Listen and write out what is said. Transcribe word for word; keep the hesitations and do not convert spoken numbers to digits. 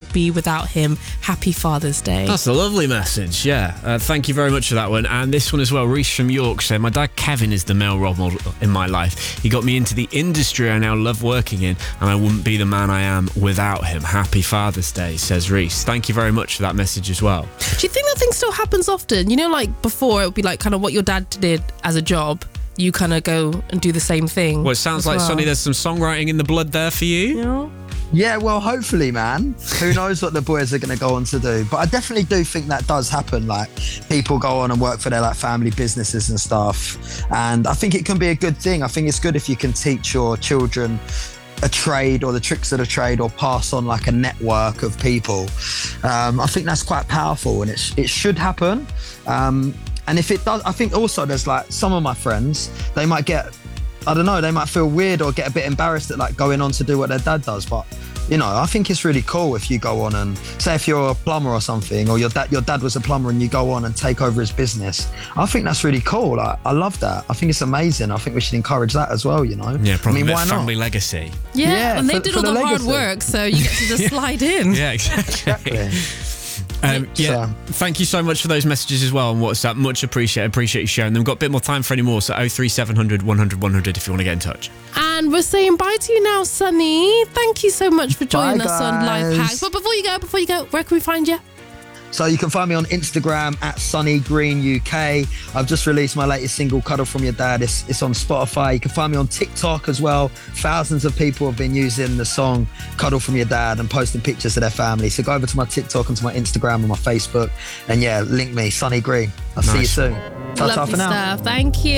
be without him. Happy Father's Day. That's a lovely message, yeah. Uh, thank you very much for that one. And this one as well, Reese from York said, my dad Kevin is the male role model in my life. He got me into the industry I now love working in, and I wouldn't be the man I am without him. Happy Father's Day, says Reese. Thank you very much for that message as well. Do you think that thing still happens often? You know, like before, it would be like kind of what your dad did as a job. You kind of go and do the same thing. Well, it sounds like, well. Sonny, there's some songwriting in the blood there for you. Yeah. Yeah, well, hopefully, man. Who knows what the boys are going to go on to do. But I definitely do think that does happen. Like, people go on and work for their like family businesses and stuff. And I think it can be a good thing. I think it's good if you can teach your children a trade or the tricks of the trade, or pass on like a network of people. Um, I think that's quite powerful, and it, it should happen. Um, and if it does, I think also there's like some of my friends, they might get, I don't know, they might feel weird or get a bit embarrassed at like going on to do what their dad does. But, you know, I think it's really cool if you go on and say if you're a plumber or something, or your dad, your dad was a plumber and you go on and take over his business. I think that's really cool. Like, I love that. I think it's amazing. I think we should encourage that as well, you know? Yeah, probably I mean, a why family not? legacy. Yeah, yeah and they for, did for all the, the hard legacy. work, so you get to just yeah. slide in. Yeah, exactly. Exactly. Um, yeah, So- thank you so much for those messages as well on WhatsApp. Much appreciated. Appreciate you sharing them. Got a bit more time for any more, so oh three seven hundred, one hundred, one hundred if you want to get in touch. And we're saying bye to you now, Sonny. Thank you so much for joining Bye, us on Life guys. Hacks. But before you go, before you go, where can we find you? So you can find me on Instagram at Sonny Green U K. I've just released my latest single, Cuddle From Your Dad. It's, it's on Spotify. You can find me on TikTok as well. Thousands of people have been using the song Cuddle From Your Dad and posting pictures of their family. So go over to my TikTok and to my Instagram and my Facebook. And yeah, link me, Sonny Green. I'll Nice. see you soon. Ta-ta Lovely for now. stuff. Thank you.